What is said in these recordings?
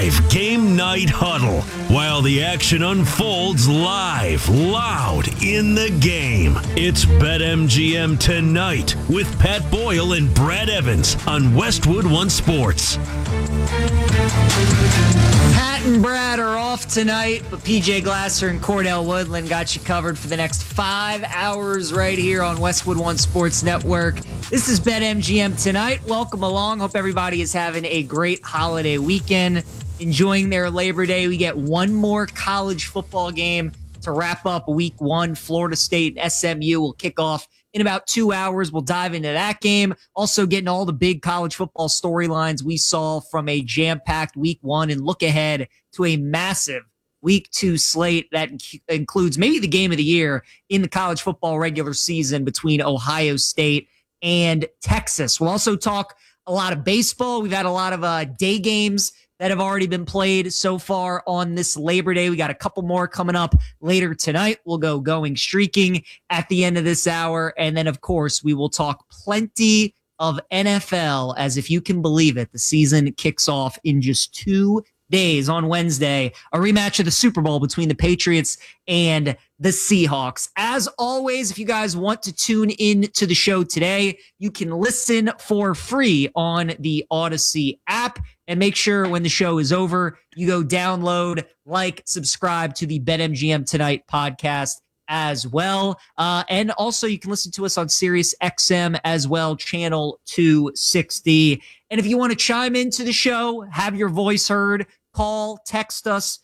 live game night huddle while the action unfolds live, loud in the game. It's BetMGM Tonight with Pat Boyle and Brad Evans on Westwood One Sports. Pat and Brad are off tonight, but PJ Glasser and Cordell Woodland got you covered for the next 5 hours right here on Westwood One Sports Network. This is BetMGM Tonight. Welcome along. Hope everybody is having a great holiday weekend, enjoying their Labor Day. We get one more college football game to wrap up week one. Florida State and SMU will kick off in about 2 hours. We'll dive into that game. Also getting all the big college football storylines we saw from a jam-packed week one and look ahead to a massive week two slate that includes maybe the game of the year in the college football regular season between Ohio State and Texas. We'll also talk a lot of baseball. We've had a lot of day games that have already been played so far on this Labor Day. We got a couple more coming up later tonight. We'll go going streaking at the end of this hour. And then, of course, we will talk plenty of NFL, as if you can believe it, the season kicks off in just 2 days on Wednesday, a rematch of the Super Bowl between the Patriots and the Seahawks. As always, if you guys want to tune in to the show today, you can listen for free on the Odyssey app. And make sure when the show is over, you go download, like, subscribe to the BetMGM Tonight podcast as well. And also you can listen to us on Sirius XM as well, channel 260. And if you want to chime into the show, have your voice heard, call, text us,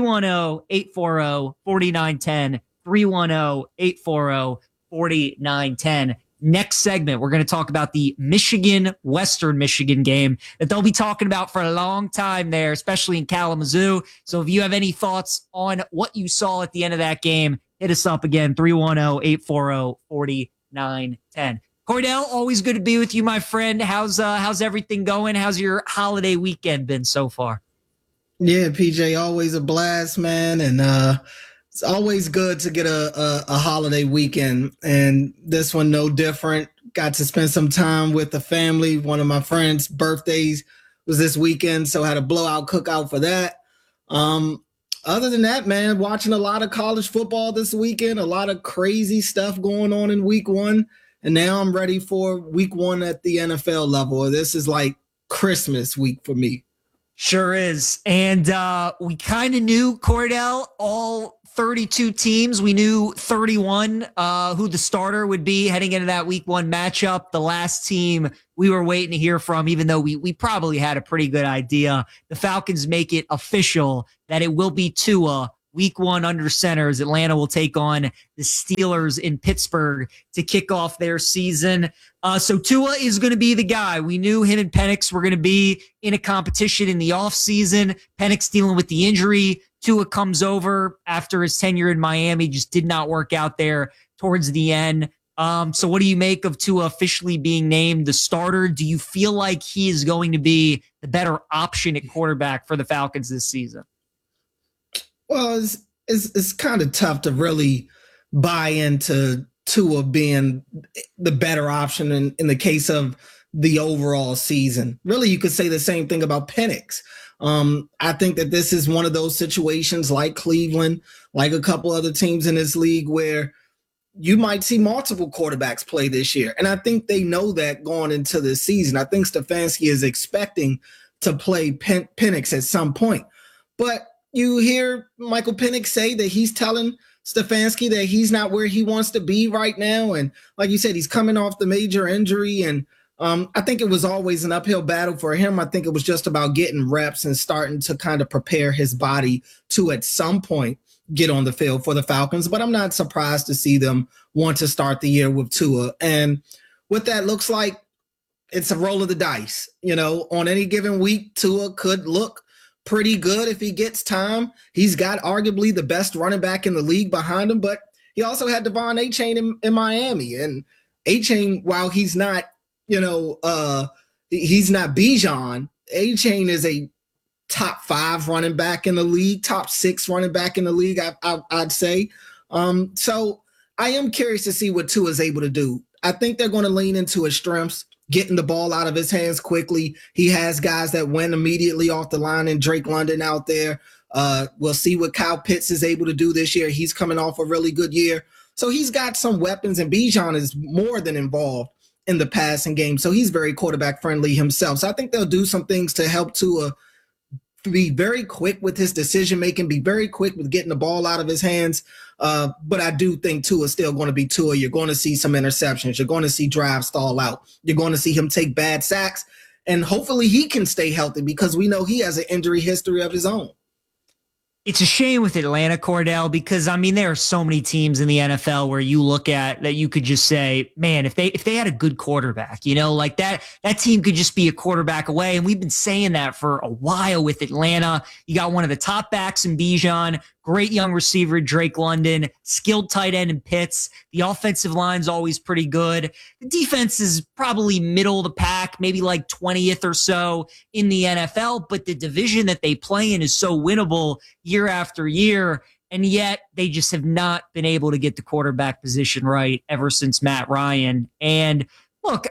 310-840-4910, 310-840-4910. Next segment, we're going to talk about the Western Michigan game that they'll be talking about for a long time there, especially in Kalamazoo. So if you have any thoughts on what you saw at the end of that game, hit us up again, 310-840-4910. Cordell, always good to be with you, my friend. How's everything going? How's your holiday weekend been so far? Yeah, PJ, always a blast, man. And it's always good to get a holiday weekend. And this one, no different. Got to spend some time with the family. One of my friends' birthdays was this weekend, so had a blowout cookout for that. Other than that, man, watching a lot of college football this weekend, a lot of crazy stuff going on in week one. And now I'm ready for week one at the NFL level. This is like Christmas week for me. Sure is. And we kind of knew, Cordell, all 32 teams. We knew 31 who the starter would be heading into that week one matchup. The last team we were waiting to hear from, even though we probably had a pretty good idea. The Falcons make it official that it will be Tua week one under center, as Atlanta will take on the Steelers in Pittsburgh to kick off their season. So Tua is going to be the guy. We knew him and Penix were going to be in a competition in the offseason. Penix dealing with the injury. Tua comes over after his tenure in Miami, just did not work out there towards the end. So what do you make of Tua officially being named the starter? Do you feel like he is going to be the better option at quarterback for the Falcons this season? Well, it's kind of tough to really buy into Tua being the better option in the case of the overall season. Really, you could say the same thing about Penix. I think that this is one of those situations like Cleveland, like a couple other teams in this league, where you might see multiple quarterbacks play this year. And I think they know that going into the season. I think Stefanski is expecting to play Penix at some point. But you hear Michael Penix say that he's telling Stefanski that he's not where he wants to be right now. And like you said, he's coming off the major injury. And I think it was always an uphill battle for him. I think it was just about getting reps and starting to kind of prepare his body to at some point get on the field for the Falcons. But I'm not surprised to see them want to start the year with Tua. And what that looks like, it's a roll of the dice. You know, on any given week, Tua could look pretty good if he gets time. He's got arguably the best running back in the league behind him, but he also had Devon Achane in Miami. And Achane, while he's not, he's not Bijan, Achane is a top 5 running back in the league, top 6 running back in the league, I'd say. So I am curious to see what Tua is able to do. I think they're going to lean into his strengths. getting the ball out of his hands quickly. He has guys that win immediately off the line, and Drake London out there. We'll see what Kyle Pitts is able to do this year. He's coming off a really good year. So he's got some weapons, and Bijan is more than involved in the passing game. So he's very quarterback friendly himself. So I think they'll do some things to help Tua be very quick with his decision making, be very quick with getting the ball out of his hands. But I do think Tua is still going to be Tua. You're going to see some interceptions. You're going to see drives stall out. You're going to see him take bad sacks. And hopefully he can stay healthy, because we know he has an injury history of his own. It's a shame with Atlanta, Cordell, because I mean, there are so many teams in the NFL where you look at that you could just say, man, if they had a good quarterback, like that team could just be a quarterback away. And we've been saying that for a while with Atlanta. You got one of the top backs in Bijan, great young receiver, Drake London, skilled tight end in Pitts. The offensive line's always pretty good. The defense is probably middle of the pack, maybe like 20th or so in the NFL, but the division that they play in is so winnable year after year. And yet they just have not been able to get the quarterback position right ever since Matt Ryan. And look,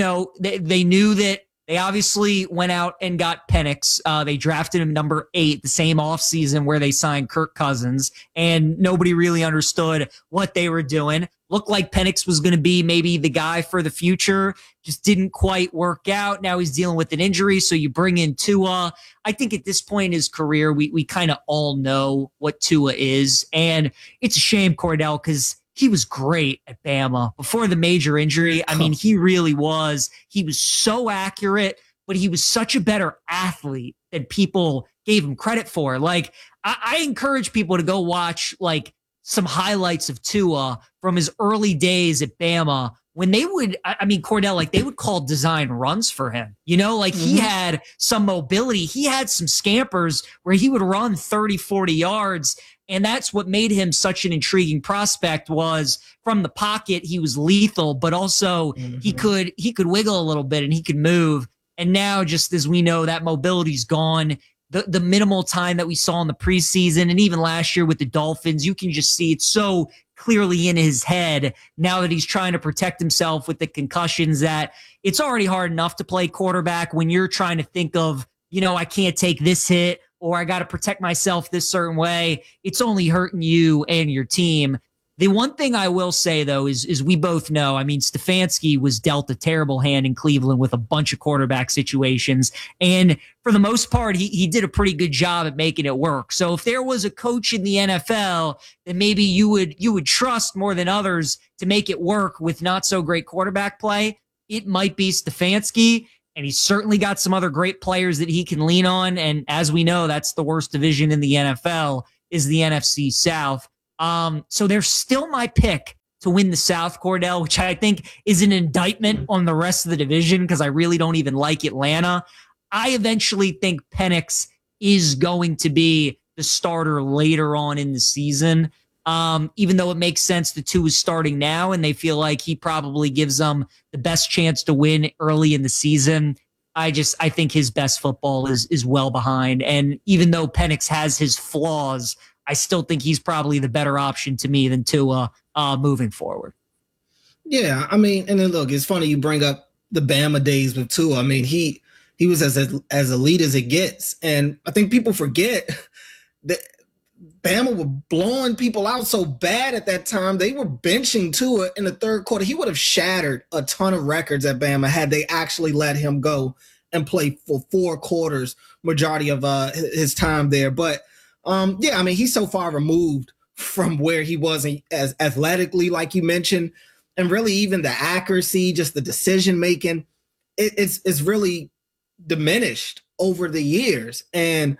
they knew that. They obviously went out and got Penix. They drafted him number 8 the same offseason where they signed Kirk Cousins, and nobody really understood what they were doing. Looked like Penix was going to be maybe the guy for the future. Just didn't quite work out. Now he's dealing with an injury, so you bring in Tua. I think at this point in his career, we kind of all know what Tua is, and it's a shame, Cordell, because he was great at Bama before the major injury. I mean, he really was. He was so accurate, but he was such a better athlete than people gave him credit for. Like, I encourage people to go watch like some highlights of Tua from his early days at Bama when they would, Cordell, like they would call design runs for him, he had some mobility. He had some scampers where he would run 30, 40 yards. And that's what made him such an intriguing prospect. Was from the pocket, he was lethal, but also he could wiggle a little bit and he could move. And now, just as we know, that mobility's gone. The minimal time that we saw in the preseason and even last year with the Dolphins, you can just see it's so clearly in his head now that he's trying to protect himself with the concussions that it's already hard enough to play quarterback when you're trying to think of, I can't take this hit, or I got to protect myself this certain way. It's only hurting you and your team. The one thing I will say, though, is we both know, Stefanski was dealt a terrible hand in Cleveland with a bunch of quarterback situations. And for the most part, he did a pretty good job at making it work. So if there was a coach in the NFL that maybe you would trust more than others to make it work with not so great quarterback play, it might be Stefanski. And he's certainly got some other great players that he can lean on. And as we know, that's the worst division in the NFL is the NFC South. So they're still my pick to win the South, Cordell, which I think is an indictment on the rest of the division because I really don't even like Atlanta. I eventually think Penix is going to be the starter later on in the season. Even though it makes sense the Tua is starting now and they feel like he probably gives them the best chance to win early in the season. I think his best football is well behind. And even though Penix has his flaws, I still think he's probably the better option to me than Tua moving forward. Yeah, and then look, it's funny you bring up the Bama days with Tua. He was as elite as it gets. And I think people forget that Bama were blowing people out so bad at that time. They were benching Tua in the third quarter. He would have shattered a ton of records at Bama had they actually let him go and play for 4 quarters, majority of his time there. But he's so far removed from where he was as athletically, like you mentioned, and really even the accuracy, just the decision making, it's really diminished over the years. And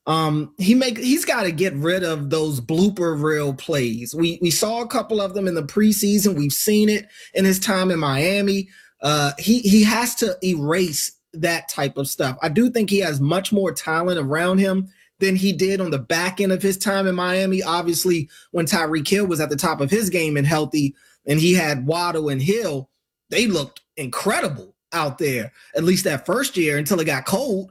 he's got to get rid of those blooper reel plays. We saw a couple of them in the preseason. We've seen it in his time in Miami. He has to erase that type of stuff. I do think he has much more talent around him than he did on the back end of his time in Miami. Obviously, when Tyreek Hill was at the top of his game and healthy, and he had Waddle and Hill, they looked incredible out there, at least that first year until it got cold.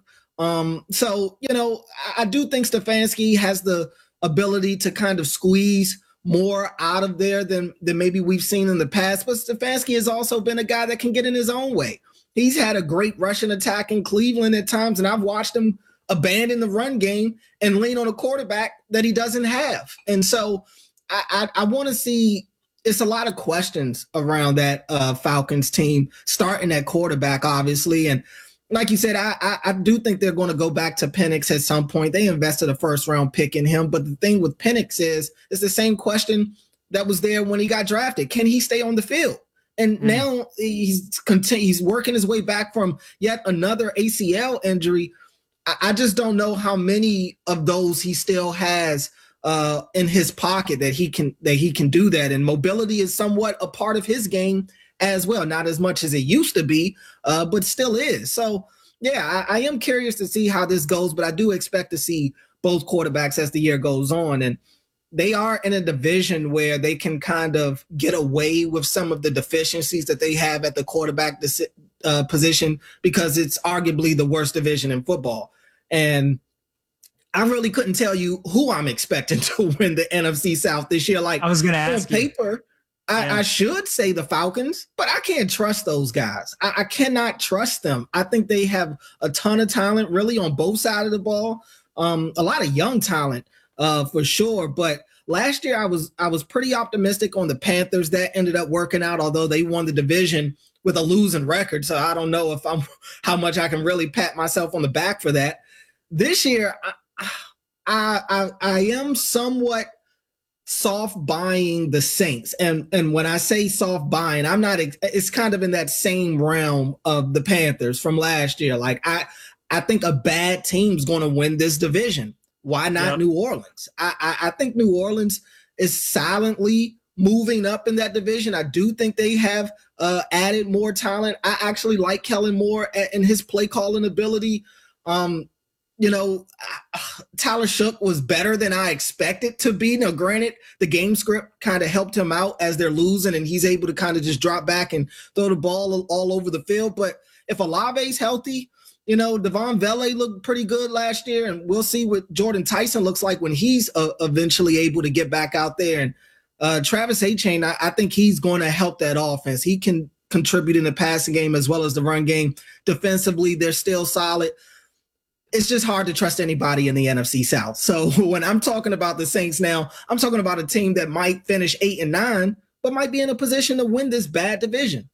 I do think Stefanski has the ability to kind of squeeze more out of there than maybe we've seen in the past. But Stefanski has also been a guy that can get in his own way. He's had a great rushing attack in Cleveland at times, and I've watched him abandon the run game and lean on a quarterback that he doesn't have. And so I want to see. It's a lot of questions around that Falcons team starting at quarterback, obviously. And like you said, I do think they're going to go back to Penix at some point. They invested a first-round pick in him. But the thing with Penix is, it's the same question that was there when he got drafted. Can he stay on the field? And now he's working his way back from yet another ACL injury. I just don't know how many of those he still has in his pocket that he can do that. And mobility is somewhat a part of his game as well. Not as much as it used to be, but still is. So, yeah, I am curious to see how this goes, but I do expect to see both quarterbacks as the year goes on. And they are in a division where they can kind of get away with some of the deficiencies that they have at the quarterback position, because it's arguably the worst division in football. And I really couldn't tell you who I'm expecting to win the NFC South this year. Like, I was going to ask on paper, I should say the Falcons, but I can't trust those guys. I cannot trust them. I think they have a ton of talent really on both sides of the ball. A lot of young talent for sure. But last year I was pretty optimistic on the Panthers. That ended up working out, although they won the division with a losing record. So I don't know how much I can really pat myself on the back for that. This year, I am somewhat soft buying the Saints. And when I say soft buying, it's kind of in that same realm of the Panthers from last year. Like, I think a bad team's going to win this division. Why not New Orleans? I think New Orleans is silently moving up in that division. I do think they have added more talent. I actually like Kellen Moore and his play calling ability. Tyler Shough was better than I expected to be. Now, granted, the game script kind of helped him out as they're losing, and he's able to kind of just drop back and throw the ball all over the field. But if Olave's healthy, Devon Vele looked pretty good last year, and we'll see what Jordan Tyson looks like when he's eventually able to get back out there. And Travis Etienne, I think he's going to help that offense. He can contribute in the passing game as well as the run game. Defensively, they're still solid. It's just hard to trust anybody in the NFC South. So when I'm talking about the Saints now, I'm talking about a team that might finish 8-9, but might be in a position to win this bad division.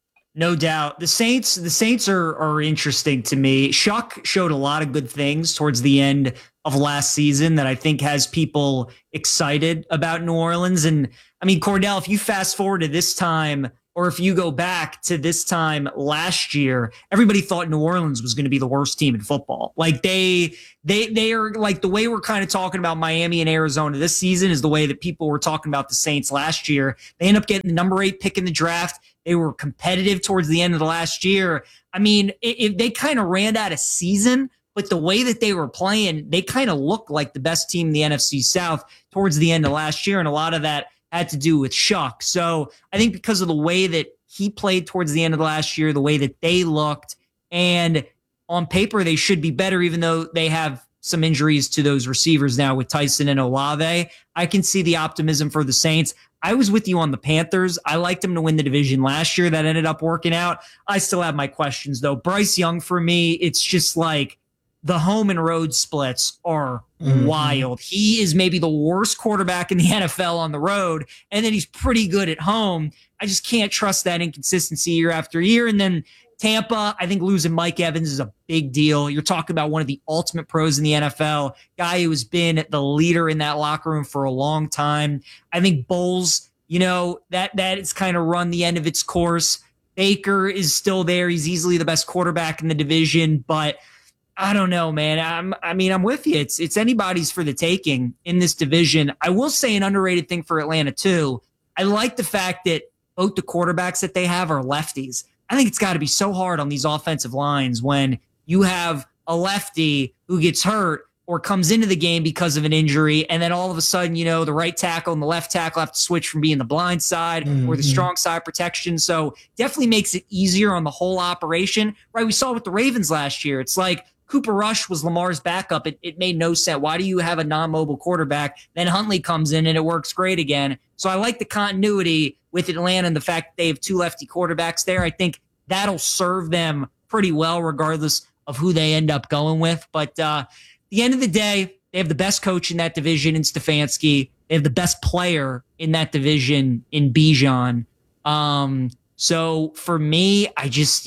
No doubt. The Saints are interesting to me. Shough showed a lot of good things towards the end of last season that I think has people excited about New Orleans. And I mean, Cordell, if you fast forward to this time, or if you go back to this time last year, everybody thought New Orleans was going to be the worst team in football. Like they are like, the way we're kind of talking about Miami and Arizona this season is the way that people were talking about the Saints last year. They end up getting the number 8 pick in the draft. They were competitive towards the end of the last year. I mean, if they kind of ran out of season, but the way that they were playing, they kind of looked like the best team in the NFC South towards the end of last year. And a lot of that had to do with Shough. So I think because of the way that he played towards the end of the last year, the way that they looked, and on paper they should be better, even though they have some injuries to those receivers now with Tyson and Olave. I can see the optimism for the Saints. I was with you on the Panthers. I liked them to win the division last year. That ended up working out. I still have my questions, though. Bryce Young, for me, it's just like the home and road splits are wild. He is maybe the worst quarterback in the NFL on the road, and then he's pretty good at home. I just can't trust that inconsistency year after year. And then Tampa, I think losing Mike Evans is a big deal. You're talking about one of the ultimate pros in the NFL, guy who has been the leader in that locker room for a long time. I think Bowles, that it's kind of run the end of its course. Baker is still there. He's easily the best quarterback in the division, but I don't know, man. I'm with you. It's anybody's for the taking in this division. I will say an underrated thing for Atlanta too. I like the fact that both the quarterbacks that they have are lefties. I think it's got to be so hard on these offensive lines when you have a lefty who gets hurt or comes into the game because of an injury, and then all of a sudden, the right tackle and the left tackle have to switch from being the blind side or the strong side protection. So definitely makes it easier on the whole operation, right? We saw with the Ravens last year. It's like Cooper Rush was Lamar's backup. It made no sense. Why do you have a non-mobile quarterback? Then Huntley comes in and it works great again. So I like the continuity with Atlanta and the fact that they have 2 lefty quarterbacks there. I think that'll serve them pretty well regardless of who they end up going with. But at the end of the day, they have the best coach in that division in Stefanski. They have the best player in that division in Bijan. So for me, I just,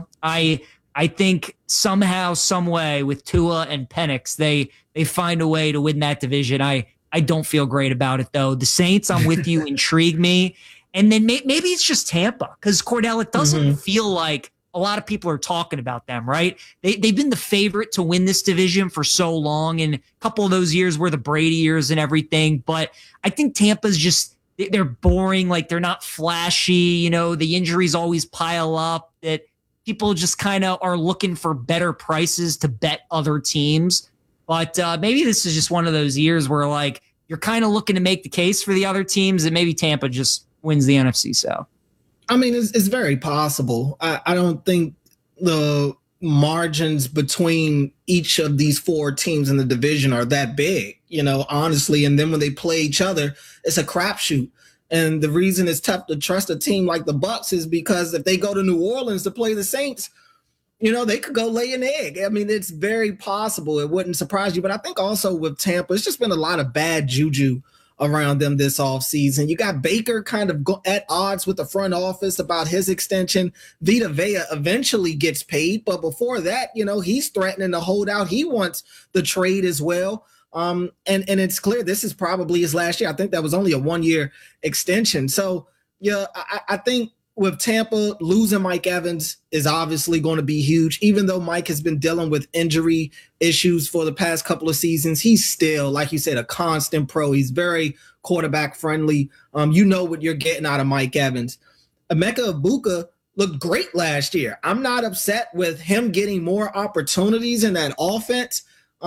I think somehow, some way with Tua and Penix, they find a way to win that division. I don't feel great about it, though. The Saints, I'm with you, intrigue me. And then maybe it's just Tampa, because Cordell, it doesn't feel like a lot of people are talking about them, right? They've been the favorite to win this division for so long, and a couple of those years were the Brady years and everything. But I think Tampa's just, they're boring. Like, they're not flashy. The injuries always pile up, that people just kind of are looking for better prices to bet other teams. But maybe this is just one of those years where, like, you're kind of looking to make the case for the other teams, and maybe Tampa just wins the NFC South. I mean, it's very possible. I don't think the margins between each of these four teams in the division are that big, honestly. And then when they play each other, it's a crapshoot. And the reason it's tough to trust a team like the Bucs is because if they go to New Orleans to play the Saints, they could go lay an egg. I mean, it's very possible. It wouldn't surprise you. But I think also with Tampa, it's just been a lot of bad juju around them this offseason. You got Baker kind of at odds with the front office about his extension. Vita Vea eventually gets paid, but before that, he's threatening to hold out. He wants the trade as well. And it's clear this is probably his last year. I think that was only a 1-year extension. So, yeah, I think with Tampa, losing Mike Evans is obviously going to be huge. Even though Mike has been dealing with injury issues for the past couple of seasons, he's still, like you said, a constant pro. He's very quarterback friendly. You know what you're getting out of Mike Evans. Emeka Egbuka looked great last year. I'm not upset with him getting more opportunities in that offense.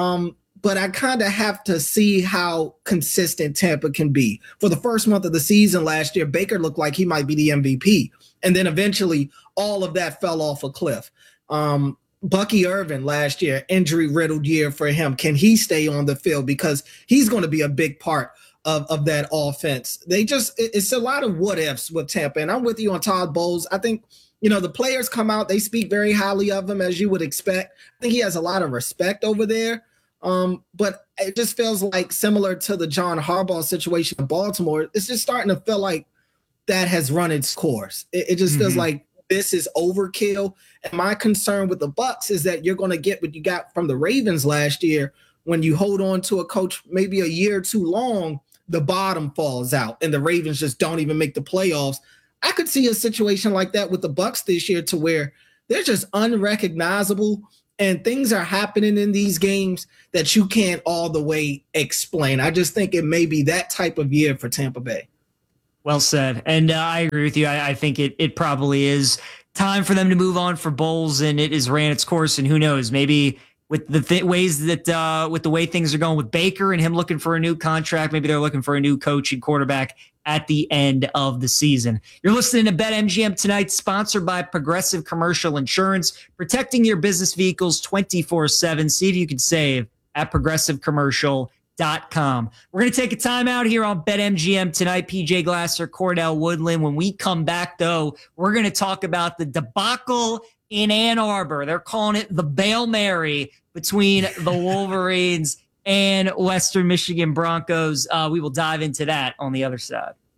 But I kind of have to see how consistent Tampa can be. For the first month of the season last year, Baker looked like he might be the MVP. And then eventually all of that fell off a cliff. Bucky Irvin last year, injury-riddled year for him. Can he stay on the field? Because he's going to be a big part of that offense. It's a lot of what-ifs with Tampa. And I'm with you on Todd Bowles. I think, the players come out, they speak very highly of him, as you would expect. I think he has a lot of respect over there. But it just feels like, similar to the John Harbaugh situation in Baltimore, it's just starting to feel like that has run its course. It just feels like this is overkill. And my concern with the Bucs is that you're going to get what you got from the Ravens last year. When you hold on to a coach maybe a year too long, the bottom falls out and the Ravens just don't even make the playoffs. I could see a situation like that with the Bucs this year, to where they're just unrecognizable. And things are happening in these games that you can't all the way explain. I just think it may be that type of year for Tampa Bay. Well said. And I agree with you. I think it probably is time for them to move on for Bowles, and it has ran its course. And who knows, maybe with the ways that with the way things are going with Baker and him looking for a new contract, maybe they're looking for a new coach and quarterback at the end of the season. You're listening to BetMGM tonight, sponsored by Progressive Commercial Insurance, protecting your business vehicles 24/7. See if you can save at progressivecommercial.com. We're going to take a time out here on BetMGM tonight. PJ Glasser, Cordell Woodland. When we come back, though, we're going to talk about the debacle in Ann Arbor. They're calling it the Bail Mary between the Wolverines and Western Michigan Broncos. We will dive into that on the other side.